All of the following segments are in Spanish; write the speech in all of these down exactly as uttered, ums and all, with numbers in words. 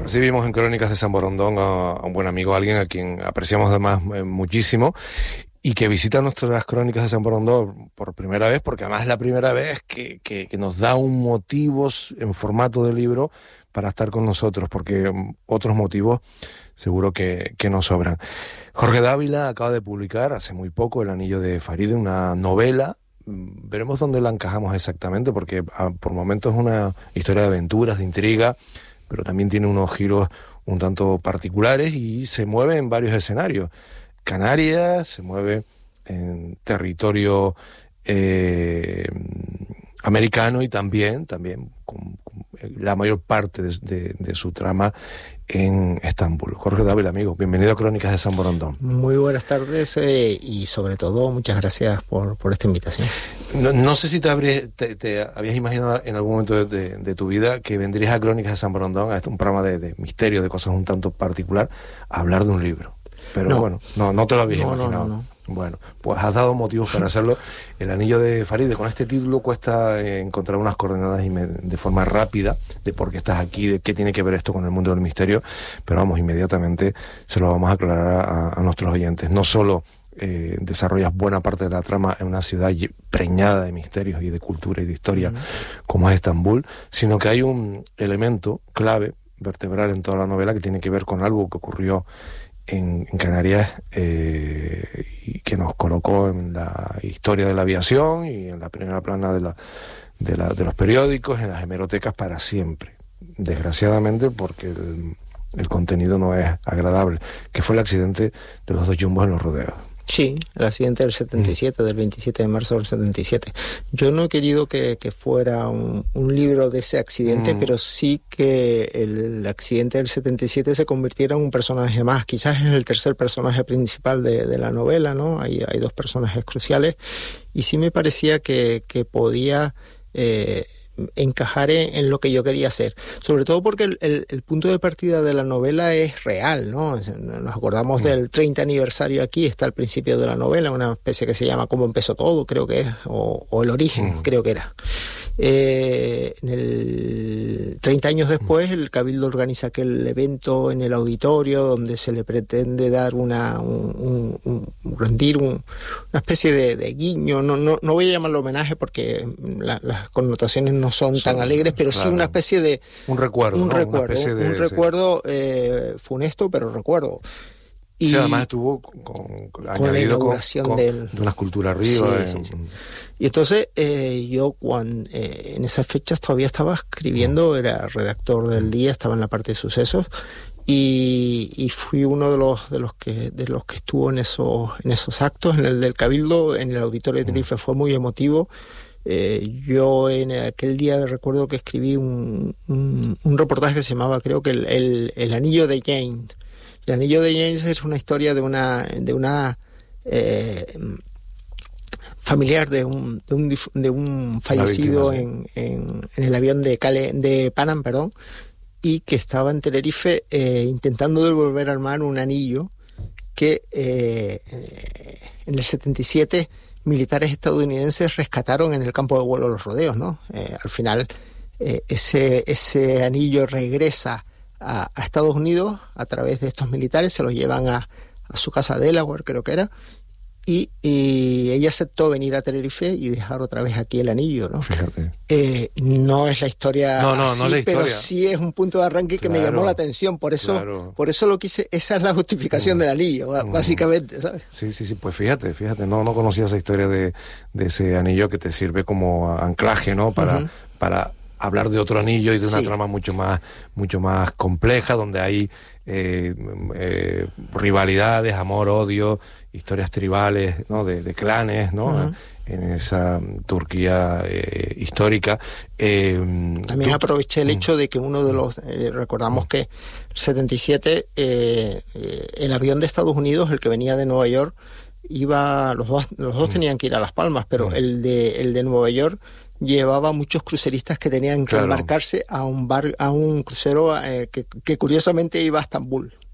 Recibimos en Crónicas de San Borondón a, a un buen amigo, a alguien a quien apreciamos además eh, muchísimo y que visita nuestras Crónicas de San Borondón por primera vez, porque además es la primera vez que, que, que nos da un motivo en formato de libro para estar con nosotros, porque um, otros motivos seguro que, que nos sobran. Jorge Dávila acaba de publicar hace muy poco El Anillo de Faride, una novela. Veremos dónde la encajamos exactamente, porque a, por momentos es una historia de aventuras, de intriga, pero también tiene unos giros un tanto particulares y se mueve en varios escenarios. Canarias, se mueve en territorio eh, americano y también, también con, con la mayor parte de, de, de su trama en Estambul. Jorge Dávila, amigo, bienvenido a Crónicas de San Borondón. Muy buenas tardes eh, y sobre todo muchas gracias por, por esta invitación. No, no sé si te, habrías, te, te habías imaginado en algún momento de, de, de tu vida que vendrías a Crónicas de San Borondón, a este, un programa de, de misterio, de cosas un tanto particular, a hablar de un libro. Pero no. bueno, no, no te lo habías no, imaginado. No, no, no. Bueno, pues has dado motivos para hacerlo. El Anillo de Faride, con este título cuesta eh, encontrar unas coordenadas y me, de forma rápida de por qué estás aquí, de qué tiene que ver esto con el mundo del misterio, pero vamos, inmediatamente se lo vamos a aclarar a, a nuestros oyentes. No solo eh, desarrollas buena parte de la trama en una ciudad preñada de misterios y de cultura y de historia, uh-huh, como es Estambul, sino que hay un elemento clave, vertebral en toda la novela, que tiene que ver con algo que ocurrió En, en Canarias eh, y que nos colocó en la historia de la aviación y en la primera plana de, la, de, la, de los periódicos, en las hemerotecas para siempre, desgraciadamente, porque el, el contenido no es agradable, que fue el accidente de los dos jumbos en los rodeos. Sí, el accidente del setenta y siete, mm. del veintisiete de marzo del setenta y siete. Yo no he querido que, que fuera un, un libro de ese accidente, mm. pero sí que el accidente del setenta y siete se convirtiera en un personaje más. Quizás es el tercer personaje principal de, de la novela, ¿no? Hay, hay dos personajes cruciales y sí me parecía que, que podía Eh, encajar en, en lo que yo quería hacer, sobre todo porque el, el, el punto de partida de la novela es real, ¿no? Nos acordamos mm. del treinta aniversario aquí, está al principio de la novela, una especie que se llama Cómo empezó todo, creo que es, o, o El origen, mm. creo que era. Eh, en el treinta años después, el Cabildo organiza aquel evento en el auditorio donde se le pretende dar una un, un, un rendir un, una especie de, de guiño, no, no, no voy a llamarlo homenaje porque la, las connotaciones no son sí, tan alegres, pero claro, sí una especie de un recuerdo, un ¿no? recuerdo, un, de, un recuerdo sí. eh, funesto, pero recuerdo. Y sí, además estuvo con, con, con la inauguración con, con, del... de una escultura arriba. Sí, sí, sí. Y entonces eh, yo cuando, eh, en esas fechas todavía estaba escribiendo, era redactor del Día, estaba en la parte de sucesos y, y fui uno de los de los que de los que estuvo en esos en esos actos, en el del Cabildo, en el auditorio de Tenerife. Fue muy emotivo. Eh, yo en aquel día recuerdo que escribí un, un, un reportaje que se llamaba, creo que el, el, el Anillo de James. El Anillo de James es una historia de una de una eh, familiar de un de un, de un fallecido en, en, en el avión de Cale, de Panam, perdón, y que estaba en Tenerife eh, intentando devolver al mar un anillo que eh, en el setenta y siete militares estadounidenses rescataron en el campo de vuelo de los rodeos, ¿no? Eh, al final eh, ese ese anillo regresa A, a Estados Unidos a través de estos militares, se los llevan a, a su casa de Delaware, creo que era, y, y ella aceptó venir a Tenerife y dejar otra vez aquí el anillo, ¿no? Fíjate. Eh, no es la historia no, no, así, no es la historia. Pero sí es un punto de arranque que claro, me llamó la atención, por eso, claro. por eso lo quise, esa es la justificación mm. del anillo, mm. básicamente, ¿sabes? Sí, sí, sí, pues fíjate, fíjate, no, no conocía esa historia de, de ese anillo que te sirve como anclaje, ¿no? Para, uh-huh. para hablar de otro anillo y de una sí. trama mucho más mucho más compleja, donde hay eh, eh, rivalidades, amor, odio, historias tribales, ¿no? de, de clanes, ¿no? Uh-huh. En esa Turquía eh, histórica. Eh, También tú, aproveché el hecho de que uno de los, eh, recordamos que el setenta y siete, eh, eh, el avión de Estados Unidos, el que venía de Nueva York, iba, los dos, los dos uh-huh. tenían que ir a Las Palmas, pero uh-huh. el de el de Nueva York llevaba muchos cruceristas que tenían que claro. embarcarse a un bar, a un crucero eh, que, que curiosamente iba a Estambul.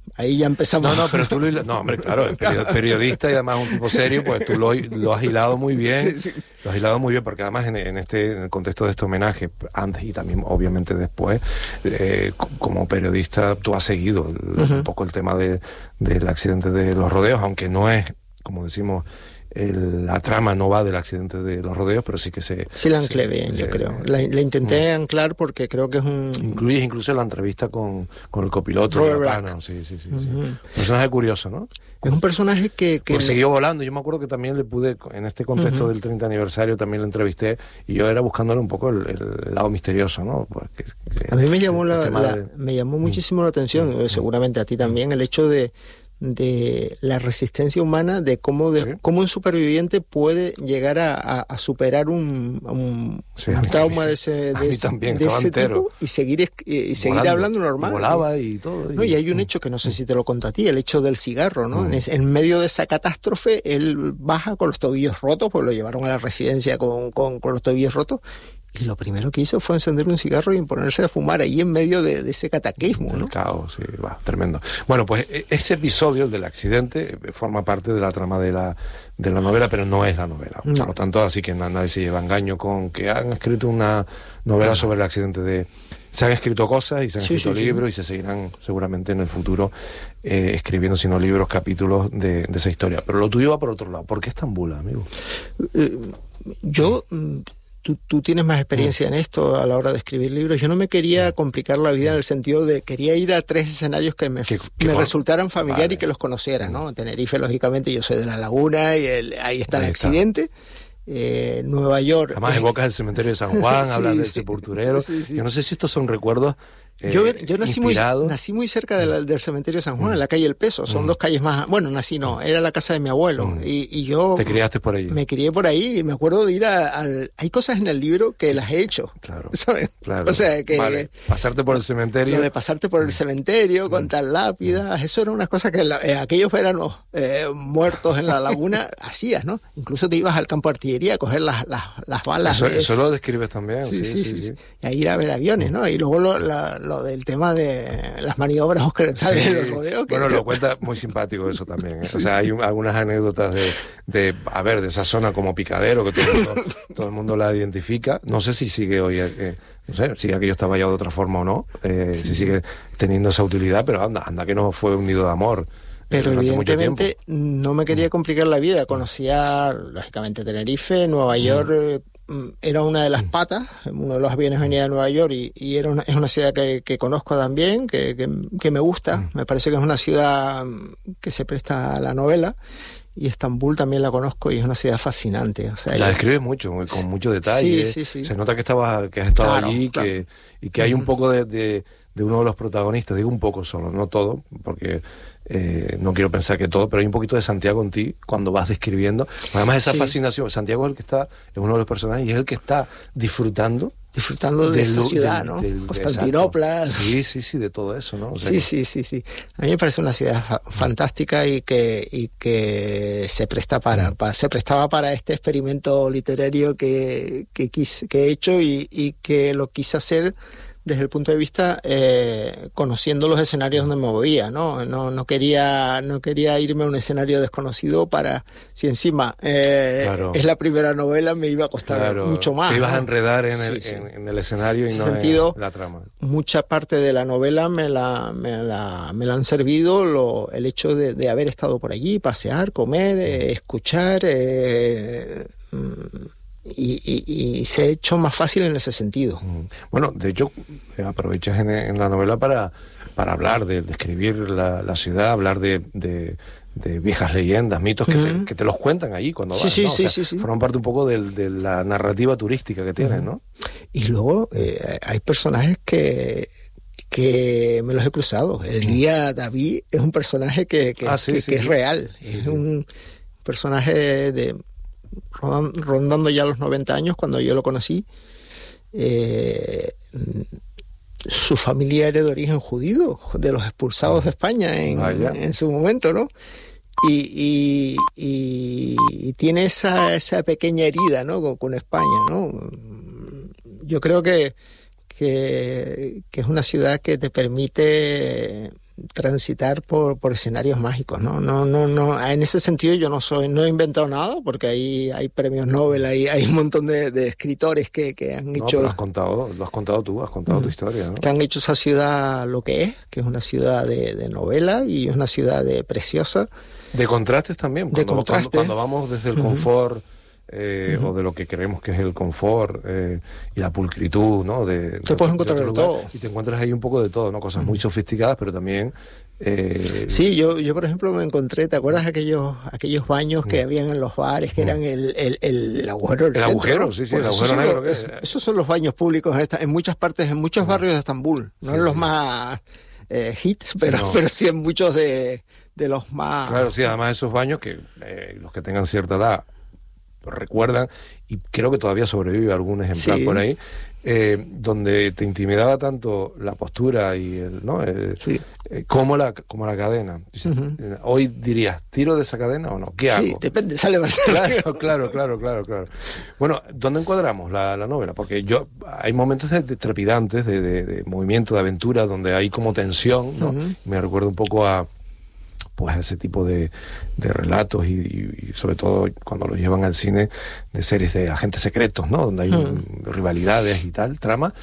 Ahí ya empezamos. No, no, pero tú lo hilas, no, hombre, claro, es periodista y además un tipo serio, pues tú lo, lo has hilado muy bien, sí, sí. Lo has hilado muy bien, porque además en, en este, en el contexto de este homenaje, antes y también obviamente después, eh, como periodista tú has seguido el, uh-huh. un poco el tema de, del accidente de los rodeos, aunque no es, como decimos, El, la trama no va del accidente de los rodeos, pero sí que se... Sí la anclé bien, se, yo creo. La, la intenté mm. anclar porque creo que es un... Incluyes incluso la entrevista con, con el copiloto. Robert Black. Sí, sí, sí, uh-huh. sí. Personaje curioso, ¿no? Es un personaje que... que pues me... siguió volando. Yo me acuerdo que también le pude, en este contexto uh-huh. del treinta aniversario, también le entrevisté y yo era buscándole un poco el, el lado misterioso, ¿no? Pues que, que, a mí me llamó, la, la, de... me llamó muchísimo uh-huh. la atención, uh-huh. seguramente a ti también, el hecho de de la resistencia humana, de cómo de, sí. cómo un superviviente puede llegar a, a, a superar un, un, sí, un trauma de ese, de, también, de ese entero. tipo y seguir y seguir volando, hablando normal. Y volaba y todo. Y... No, y hay un hecho que no sé si te lo conto a ti, el hecho del cigarro, ¿no? Mm. En, en medio de esa catástrofe, él baja con los tobillos rotos, pues lo llevaron a la residencia con, con, con los tobillos rotos. Y lo primero que hizo fue encender un cigarro y ponerse a fumar ahí en medio de, de ese cataclismo, ¿no? El caos, sí, va, tremendo. Bueno, pues ese episodio del accidente forma parte de la trama de la, de la novela, pero no es la novela. No. Por lo tanto, así que nadie se lleva engaño con que han escrito una novela no. sobre el accidente de... Se han escrito cosas y se han sí, escrito sí, libros sí. y se seguirán seguramente en el futuro eh, escribiendo, si no libros, capítulos de, de esa historia. Pero lo tuyo va por otro lado. ¿Por qué Estambul, amigo? Eh, yo... Tú, tú tienes más experiencia mm. en esto a la hora de escribir libros. Yo no me quería complicar la vida en el sentido de quería ir a tres escenarios que me, que, que me resultaran familiares vale. y que los conociera, ¿no? Tenerife, lógicamente, yo soy de La Laguna y el, ahí está ahí el está. accidente. Eh, Nueva York. Además, eh, evocas el cementerio de San Juan, sí, hablas del sí. sepulturero. Sí, sí. Yo no sé si estos son recuerdos. Eh, yo, yo nací, muy, inspirado. nací muy cerca de la, del cementerio de San Juan, mm. en la calle El Peso. Son mm. dos calles más. Bueno, nací no, era la casa de mi abuelo. Mm. Y, y yo. ¿Te criaste por ahí? Me crié por ahí y me acuerdo de ir a, al. Hay cosas en el libro que las he hecho. Claro. ¿Sabes? Claro. O sea, que. Vale. Pasarte por el cementerio. Lo de pasarte por el cementerio, mm. contar lápidas. Mm. Eso era una cosa que en la, eh, aquellos veranos eh, muertos en la laguna hacías, ¿no? Incluso te ibas al campo de artillería a coger las, las, las balas. Eso, eso lo describes también. Sí, sí, sí. sí. sí, sí. Y a ir a ver aviones, ¿no? Y luego lo, la, lo del tema de las maniobras occidentales sí. de los rodeos. Que... Bueno, lo cuenta muy simpático eso también. ¿eh? Sí, o sea, sí. hay un, algunas anécdotas de, de, a ver, de esa zona como Picadero, que todo el mundo, todo el mundo la identifica. No sé si sigue hoy, eh, no sé, si aquello está vallado de otra forma o no, eh, sí. si sigue teniendo esa utilidad, pero anda, anda que no fue un nido de amor. Pero evidentemente no me quería complicar la vida. Conocía, lógicamente, Tenerife, Nueva York... Eh, era una de las patas, uno de los aviones venía de Nueva York y, y era una, es una ciudad que, que conozco también, que, que, que me gusta, me parece que es una ciudad que se presta a la novela, y Estambul también la conozco y es una ciudad fascinante. O sea, la yo... describes mucho, con mucho detalle, sí, sí, sí. Se nota que, estabas, que has estado claro, allí claro. Que, y que hay un poco de, de, de uno de los protagonistas, digo un poco solo, no todo, porque... Eh, no quiero pensar que todo, pero hay un poquito de Santiago en ti cuando vas describiendo. Además, esa sí. fascinación. Santiago es el que está, es uno de los personajes y es el que está disfrutando. Disfrutando de esa ciudad, del, ¿no? Del, Constantinopla. Sí, sí, sí, de todo eso, ¿no? O sea sí, que... sí, sí, sí. A mí me parece una ciudad fa- fantástica y que, y que se presta para, para, se prestaba para este experimento literario que, que, quis, que he hecho y, y que lo quise hacer desde el punto de vista eh, conociendo los escenarios donde me movía, ¿no? No, no quería, no quería irme a un escenario desconocido para, si encima eh, claro. es la primera novela, me iba a costar claro. mucho más. Te ibas ¿no? a enredar en, sí, el, sí. En, en el escenario y en no sentido, en la trama. Mucha parte de la novela me la, me la, me la han servido lo, el hecho de, de haber estado por allí, pasear, comer, eh, escuchar, eh, Y, y, y se ha hecho más fácil en ese sentido. Bueno, de hecho, aprovechas en, en la novela para, para hablar, de, de escribir la, la ciudad, hablar de, de, de viejas leyendas, mitos que, uh-huh. te, que te los cuentan allí cuando sí, vas, sí, ¿no? sí, o sea, sí, sí. forman parte un poco de, de la narrativa turística que tienes, uh-huh. ¿no? Y luego eh, hay personajes que que me los he cruzado. El guía David es un personaje que, que, ah, sí, que, sí, que sí. es real. Sí, es sí. un personaje de rondando ya los noventa años cuando yo lo conocí. Eh, su familia era de origen judío, de los expulsados de España en, ah, en su momento, ¿no? Y, y, y, y tiene esa, esa pequeña herida, ¿no? con, con España, ¿no? Yo creo que, que, que es una ciudad que te permite transitar por, por escenarios mágicos, ¿no? No, no, no. En ese sentido yo no soy, no he inventado nada, porque ahí hay premios Nobel, hay, hay un montón de, de escritores que, que han no, hecho. Pero has contado, lo has contado tú, has contado uh-huh. tu historia, ¿no? Que han hecho esa ciudad lo que es, que es una ciudad de, de novela y es una ciudad de preciosa. De contrastes también. De cuando, contraste. Cuando, cuando vamos desde el uh-huh. confort. Eh, uh-huh. o de lo que creemos que es el confort eh, y la pulcritud, ¿no? De, te puedes encontrar de, de todo. Y te encuentras ahí un poco de todo, ¿no? Cosas uh-huh. muy sofisticadas, pero también... Eh... Sí, yo, yo por ejemplo me encontré, ¿te acuerdas aquellos aquellos baños que uh-huh. habían en los bares, que uh-huh. eran el, el, el, el agujero del El centro, agujero, ¿no? sí, sí, pues el agujero negro. Los, que... Esos son los baños públicos en, esta, en muchas partes, en muchos uh-huh. barrios de Estambul, no sí, en los sí. más eh, hits, pero, no. pero sí en muchos de, de los más... Claro, sí, además esos baños que eh, los que tengan cierta edad recuerdan, y creo que todavía sobrevive algún ejemplar sí. por ahí, eh, donde te intimidaba tanto la postura y el, ¿no? el, sí. eh, como la como la cadena. Uh-huh. Hoy dirías, ¿tiro de esa cadena o no? ¿Qué hago? Sí, depende, sale más. Claro, claro, claro, claro, claro. Bueno, ¿dónde encuadramos la, la novela? Porque yo hay momentos de, de trepidantes, de, de, de movimiento, de aventura, donde hay como tensión, ¿no? Uh-huh. Me recuerda un poco a pues ese tipo de, de relatos y, y, y sobre todo cuando los llevan al cine de series de agentes secretos, ¿no? Donde hay mm. un, rivalidades y tal, trama.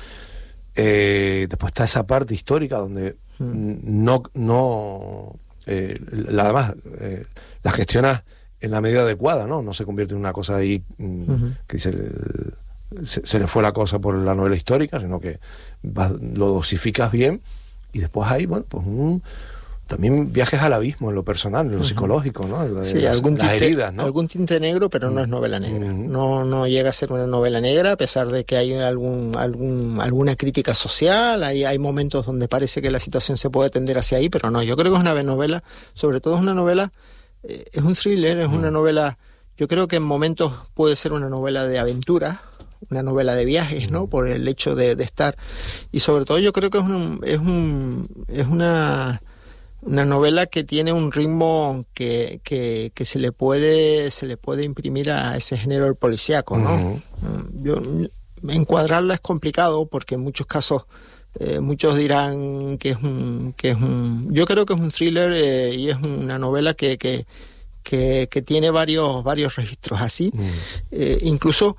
Eh, después está esa parte histórica donde mm. no, no eh, la, además eh, la gestionas en la medida adecuada, ¿no? No se convierte en una cosa ahí mm, uh-huh. que dice el, se, se le fue la cosa por la novela histórica, sino que vas, lo dosificas bien y después hay, bueno, pues un también viajes al abismo en lo personal, en lo uh-huh. psicológico, ¿no? De, sí, las, algún, las tinte, heridas, ¿no? algún tinte negro, pero uh-huh. no es novela negra. Uh-huh. No, no llega a ser una novela negra, a pesar de que hay algún, algún, alguna crítica social, hay, hay momentos donde parece que la situación se puede tender hacia ahí, pero no, yo creo que es una novela, sobre todo es una novela, eh, es un thriller, es uh-huh. una novela, yo creo que en momentos puede ser una novela de aventura, una novela de viajes, ¿no? Uh-huh. Por el hecho de, de estar, y sobre todo yo creo que es un, es un, es una Una novela que tiene un ritmo que, que, que se le puede se le puede imprimir a ese género del policíaco, ¿no? Uh-huh. Yo, encuadrarla es complicado porque en muchos casos eh, muchos dirán que es un que es un yo creo que es un thriller eh, y es una novela que que, que, que tiene varios varios registros así, uh-huh. eh, incluso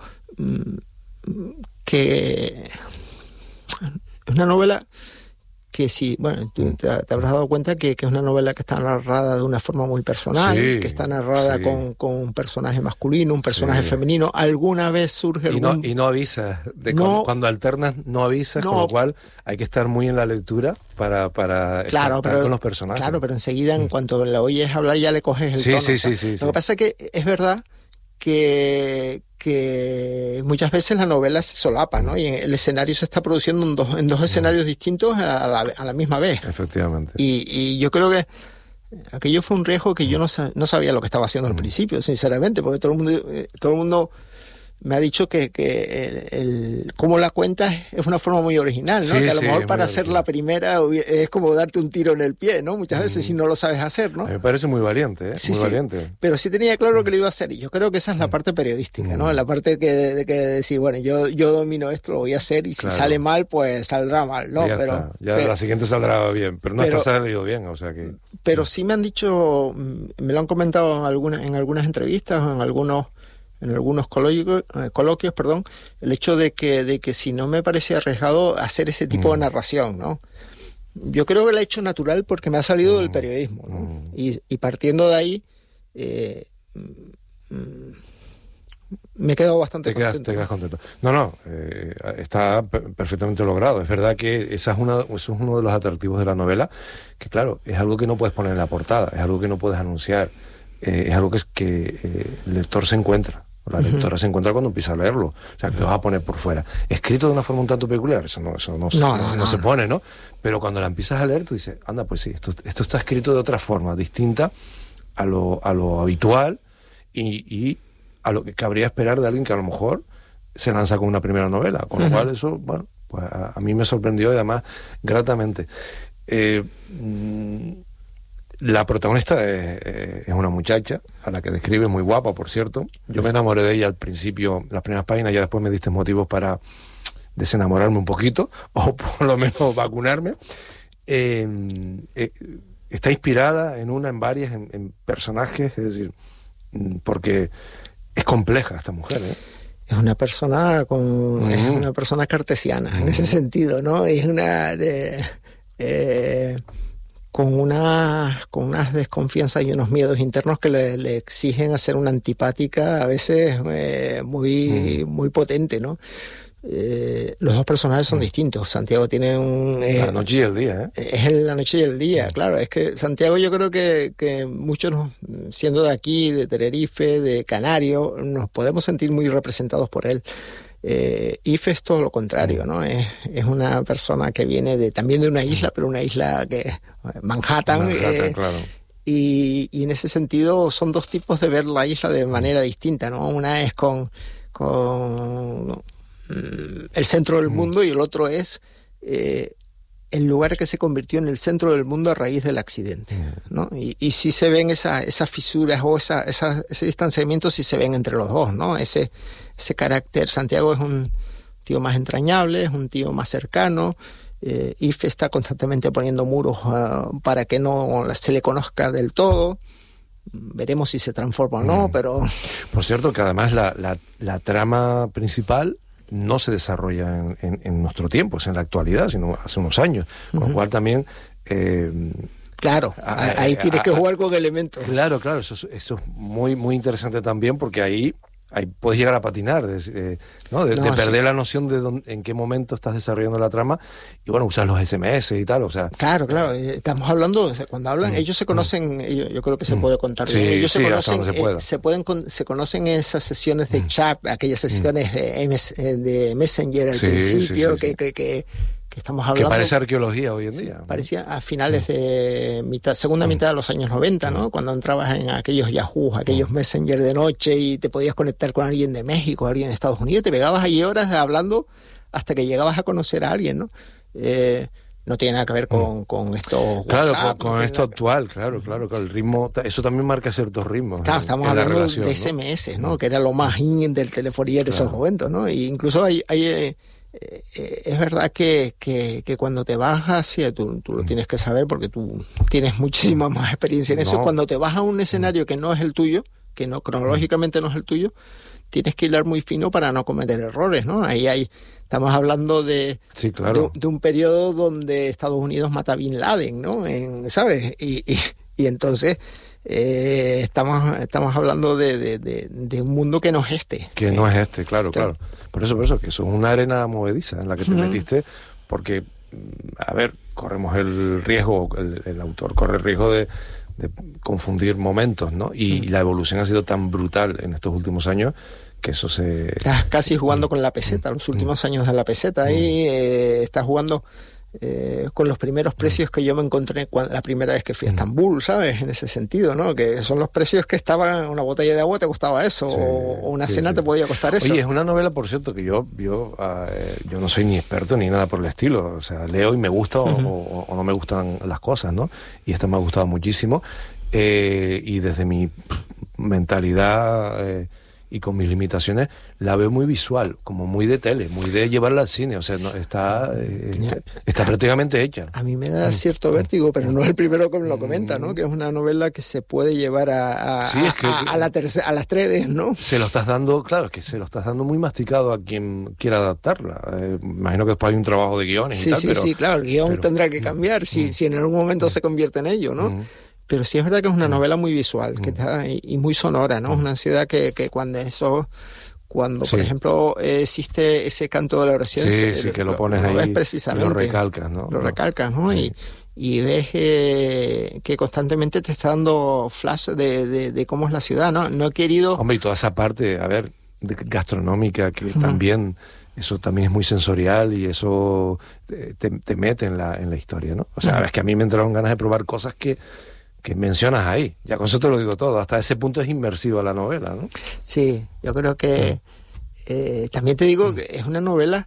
que es una novela que sí, bueno, tú te, te habrás dado cuenta que, que es una novela que está narrada de una forma muy personal, sí, que está narrada sí. con, con un personaje masculino, un personaje sí. femenino, alguna vez surge y algún... no, y no avisas, de no, cuando, cuando alternas no avisas, no, con lo cual hay que estar muy en la lectura para, para claro, estar pero, con los personajes. Claro, pero enseguida en cuanto la oyes hablar ya le coges el sí, tono. Sí, o sea, sí, sí, lo sí. que pasa es que es verdad que... que muchas veces la novela se solapa, ¿no? Y el escenario se está produciendo en dos, en dos escenarios distintos a la, a la misma vez. Efectivamente. Y, y yo creo que aquello fue un riesgo que yo no, no sabía lo que estaba haciendo al principio, sinceramente, porque todo el mundo, todo el mundo me ha dicho que, que el, el cómo la cuentas es una forma muy original, ¿no? Sí, que a lo sí, mejor para hacer la primera es como darte un tiro en el pie, ¿no? Muchas veces mm. si no lo sabes hacer, ¿no? Me parece muy valiente, ¿eh? Sí, muy sí. valiente. Pero sí tenía claro que lo iba a hacer y yo creo que esa es la parte periodística, ¿no? La parte que de, de que decir, bueno, yo yo domino esto, lo voy a hacer y si claro. sale mal, pues saldrá mal, ¿no? Ya pero está. Ya pero, la siguiente saldrá bien, pero no pero, está salido bien, o sea que... Pero sí me han dicho, me lo han comentado en algunas, en algunas entrevistas o en algunos... en algunos coloquios, coloquios, perdón, el hecho de que, de que si no me parece arriesgado hacer ese tipo mm. de narración, ¿no? Yo creo que lo he hecho natural porque me ha salido mm. del periodismo, ¿no? Mm. Y, y partiendo de ahí, eh, me he quedado bastante te quedas, contento. Te quedas contento. No, no, eh, está perfectamente logrado. Es verdad que esa es una, eso es uno de los atractivos de la novela, que claro, es algo que no puedes poner en la portada, es algo que no puedes anunciar, eh, es algo que, es que eh, el lector se encuentra. La lectora uh-huh. se encuentra cuando empieza a leerlo. O sea, que lo vas a poner por fuera. Escrito de una forma un tanto peculiar, eso no, eso no, no, no, no, no se pone, ¿no? Pero cuando la empiezas a leer, tú dices, anda, pues sí, esto, esto está escrito de otra forma, distinta a lo, a lo habitual y, y a lo que cabría esperar de alguien que a lo mejor se lanza con una primera novela. Con uh-huh. lo cual eso, bueno, pues a, a mí me sorprendió y además gratamente. Eh, mmm, La protagonista es, es una muchacha, a la que describe, muy guapa, por cierto. Yo me enamoré de ella al principio, las primeras páginas, ya después me diste motivos para desenamorarme un poquito, o por lo menos vacunarme. eh, eh, está inspirada en una, en varias, en, en personajes, es decir, porque es compleja esta mujer, ¿eh? Es una persona con, mm. es una persona cartesiana, mm. en ese sentido, ¿no? Es una de, eh, con una con unas desconfianzas y unos miedos internos que le, le exigen hacer una antipática a veces eh, muy, mm. muy potente, ¿no? Eh, los dos personajes son mm. distintos. Santiago tiene un... Eh, la noche y el día, ¿eh? Es el, la noche y el día, mm. claro. Es que Santiago, yo creo que, que muchos, siendo de aquí, de Tenerife, de Canario, nos podemos sentir muy representados por él. Eh, Ife es todo lo contrario, ¿no? Es, es una persona que viene de también de una isla, pero una isla que... Manhattan. Manhattan, eh, claro. Y, y en ese sentido son dos tipos de ver la isla de manera distinta, ¿no? Una es con... con el centro del mundo y el otro es eh, el lugar que se convirtió en el centro del mundo a raíz del accidente, ¿no? Y, y sí se ven esa, esas fisuras o esa, esa, ese distanciamiento, sí se ven entre los dos, ¿no? Ese, ese carácter. Santiago es un tío más entrañable, es un tío más cercano. eh, Ife está constantemente poniendo muros uh, para que no se le conozca del todo. Veremos si se transforma o no, mm. pero... Por cierto, que además la, la, la trama principal no se desarrolla en, en, en nuestro tiempo, es en la actualidad, sino hace unos años, con lo uh-huh. cual también... Eh, claro, a, ahí tienes a, que jugar con elementos. Claro, claro, eso, eso es muy, muy interesante también, porque ahí, ahí puedes llegar a patinar, de, eh, ¿no? de, no, de perder sí. la noción de dónde, en qué momento estás desarrollando la trama, y bueno, usas los ese eme ese y tal, o sea... Claro, claro, estamos hablando, cuando hablan, mm, ellos se conocen, mm, ellos, yo creo que se puede contar, sí, ellos sí, se conocen, se, eh, se, pueden con, se conocen en esas sesiones de mm. chat, aquellas sesiones mm. de, M S, de Messenger al sí, principio, sí, sí, que, sí. que, que, que estamos hablando... Que parece arqueología hoy en sí, día. Parecía a finales de mitad, segunda mitad de los años noventa, ¿no? Cuando entrabas en aquellos Yahoo, aquellos Messenger de noche y te podías conectar con alguien de México, alguien de Estados Unidos, te pegabas ahí horas hablando hasta que llegabas a conocer a alguien, ¿no? Eh, no tiene nada que ver con, con esto. Claro, WhatsApp, con, con no esto actual, claro, claro, claro, el ritmo, eso también marca ciertos ritmos. Claro, en, estamos en hablando relación, de ese eme ese, ¿no? ¿no? Que era lo más in del telefonía en claro. esos momentos, ¿no? Y incluso hay... hay eh, Eh, es verdad que, que, que cuando te vas hacia, tú, tú lo tienes que saber porque tú tienes muchísima más experiencia en eso, no. Cuando te vas a un escenario que no es el tuyo, que no cronológicamente no es el tuyo, tienes que hilar muy fino para no cometer errores, ¿no? Ahí hay, estamos hablando de, sí, claro. de, de un periodo donde Estados Unidos mata a Bin Laden, ¿no? En, ¿sabes? Y, y, y entonces... Eh, estamos estamos hablando de, de, de, de un mundo que no es este. Que eh, no es este, claro, claro. Por eso, por eso, que eso es una arena movediza en la que te uh-huh. metiste, porque, a ver, corremos el riesgo, el, el autor corre el riesgo de, de confundir momentos, ¿no? Y, uh-huh. y la evolución ha sido tan brutal en estos últimos años que eso se... Estás casi jugando uh-huh. con la peseta, los últimos uh-huh. años de la peseta, ahí uh-huh. eh, estás jugando... Eh, con los primeros precios que yo me encontré cuando, la primera vez que fui a Estambul, ¿sabes? En ese sentido, ¿no? Que son los precios que estaban, una botella de agua te costaba eso, sí, o, o una sí, cena sí. te podía costar eso. Oye, es una novela, por cierto, que yo yo, uh, yo no soy ni experto ni nada por el estilo, o sea, leo y me gusta o, uh-huh. o, o no me gustan las cosas, ¿no? Y esta me ha gustado muchísimo, eh, y desde mi mentalidad... Eh, y con mis limitaciones, la veo muy visual, como muy de tele, muy de llevarla al cine, o sea, no, está, eh, está, está prácticamente hecha. A mí me da cierto vértigo, pero no es el primero que me lo comenta, ¿no? Que es una novela que se puede llevar a, a, sí, es que, a, a, la tercera, a las tres, ¿no? Se lo estás dando, claro, es que se lo estás dando muy masticado a quien quiera adaptarla. Eh, imagino que después hay un trabajo de guiones sí, y tal, sí, pero... Sí, sí, claro, el guión pero, tendrá que cambiar si, mm, si en algún momento mm, se convierte en ello, ¿no? Mm, Pero sí es verdad que es una novela muy visual que está, y, y muy sonora, ¿no? Es una ansiedad que, que cuando eso... Cuando, sí. por ejemplo, eh, existe ese canto de la oración... Sí, se, sí, que lo, lo pones lo ahí, ves precisamente, lo recalcas, ¿no? Lo recalcas, ¿no? Sí. Y, y ves eh, que constantemente te está dando flash de, de, de cómo es la ciudad, ¿no? No he querido... Hombre, y toda esa parte, a ver, de gastronómica, que uh-huh. también... Eso también es muy sensorial y eso te, te mete en la, en la historia, ¿no? O sea, uh-huh. es que a mí me entraron ganas de probar cosas que... que mencionas ahí, ya con eso te lo digo todo, hasta ese punto es inmersiva la novela, ¿no? Sí, yo creo que eh, también te digo que es una novela,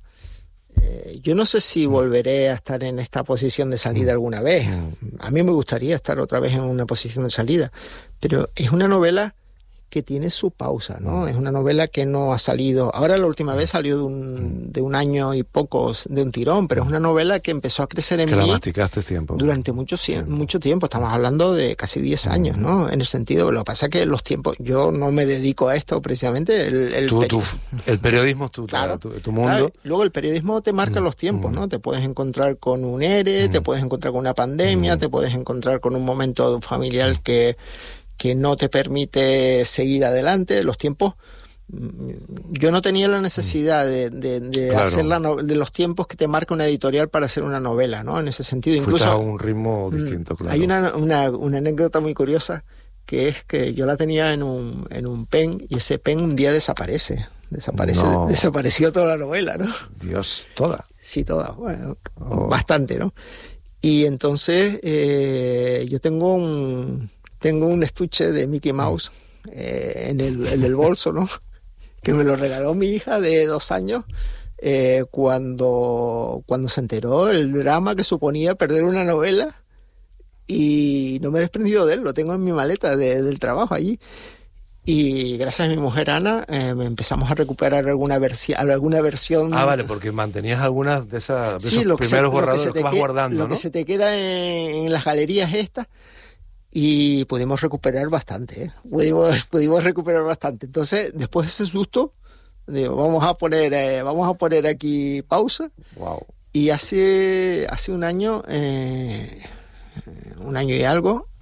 eh, yo no sé si volveré a estar en esta posición de salida alguna vez, a mí me gustaría estar otra vez en una posición de salida, pero es una novela que tiene su pausa, ¿no? Mm. Es una novela que no ha salido... Ahora la última vez salió de un, de un año y pocos de un tirón, pero es una novela que empezó a crecer en que mí... Que la masticaste tiempo. Durante mucho tiempo. mucho tiempo. Estamos hablando de casi diez años, ¿no? En el sentido... Lo que pasa es que los tiempos... Yo no me dedico a esto precisamente. El, el, tú, peri... tú, el periodismo es tu, claro, tu, tu mundo. Claro. Luego el periodismo te marca mm. los tiempos, ¿no? Te puedes encontrar con un E R E, mm. te puedes encontrar con una pandemia, mm. te puedes encontrar con un momento familiar mm. que... que no te permite seguir adelante. Los tiempos, yo no tenía la necesidad de, de, de claro. hacer la no, de los tiempos que te marca una editorial para hacer una novela, ¿no? En ese sentido. Fuiste Incluso a un ritmo distinto, claro. Hay una, una, una anécdota muy curiosa, que es que yo la tenía en un, en un pen, y ese pen un día desaparece. Desaparece, no. Desapareció toda la novela, ¿no? Dios, ¿toda? Sí, toda. Bueno, oh. bastante, ¿no? Y entonces eh, yo tengo un... Tengo un estuche de Mickey Mouse eh, en, el, en el bolso, ¿no? Que me lo regaló mi hija de dos años eh, cuando, cuando se enteró el drama que suponía perder una novela, y no me he desprendido de él, lo tengo en mi maleta de, del trabajo allí. Y gracias a mi mujer Ana eh, empezamos a recuperar alguna, versi- alguna versión. Ah, vale, porque mantenías algunas de, esas, de sí, esos primeros se, borradores que, que vas que, guardando, lo ¿no? que se te queda en, en las galerías estas. Y pudimos recuperar bastante, ¿eh? Pudimos, pudimos recuperar bastante. Entonces, después de ese susto, digo, vamos a poner, eh, vamos a poner aquí pausa. Wow. Y hace, hace un año, eh, un año y algo,